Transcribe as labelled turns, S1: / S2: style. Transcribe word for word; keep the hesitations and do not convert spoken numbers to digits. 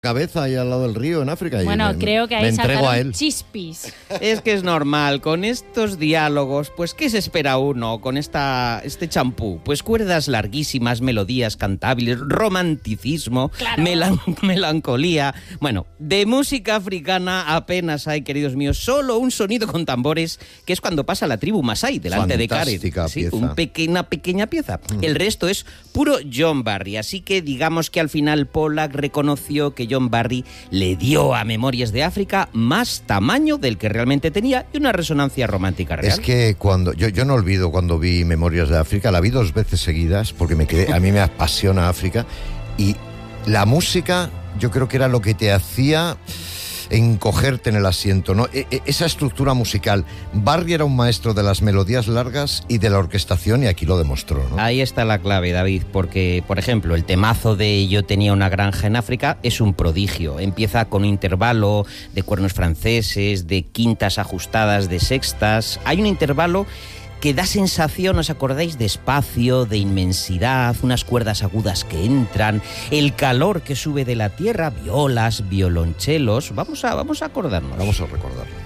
S1: cabeza ahí al lado del río en África.
S2: Bueno,
S1: y me,
S2: creo que
S1: me
S2: ahí
S1: entrego
S2: sacaron
S1: a él.
S2: chispis.
S3: Es que es normal, con estos diálogos, pues ¿qué se espera uno con esta, este champú? Pues cuerdas larguísimas, melodías cantables, romanticismo,
S2: Claro.
S3: melan melancolía. Bueno, de música africana apenas hay, queridos míos, solo un sonido con tambores, que es cuando pasa la tribu Masái delante de Karen.
S1: Fantástica
S3: Sí,
S1: pieza.
S3: un peque una pequeña pieza. Mm. El resto es puro John Barry, así que digamos que al final Pollack reconoció que John Barry le dio a Memorias de África más tamaño del que realmente tenía y una resonancia romántica real.
S1: Es que cuando yo, yo no olvido cuando vi Memorias de África, la vi dos veces seguidas porque me quedé, a mí me apasiona África, y la música yo creo que era lo que te hacía encogerte en el asiento, ¿no? E- e- esa estructura musical. Barry era un maestro de las melodías largas y de la orquestación, y aquí lo demostró, ¿no?
S3: Ahí está la clave, David, porque, por ejemplo, el temazo de Yo tenía una granja en África es un prodigio. Empieza con un intervalo de cuernos franceses, de quintas ajustadas, de sextas. Hay un intervalo que da sensación, ¿os acordáis? De espacio, de inmensidad, unas cuerdas agudas que entran, el calor que sube de la tierra, violas, violonchelos. Vamos a, vamos a acordarnos.
S1: Vamos a recordarlo.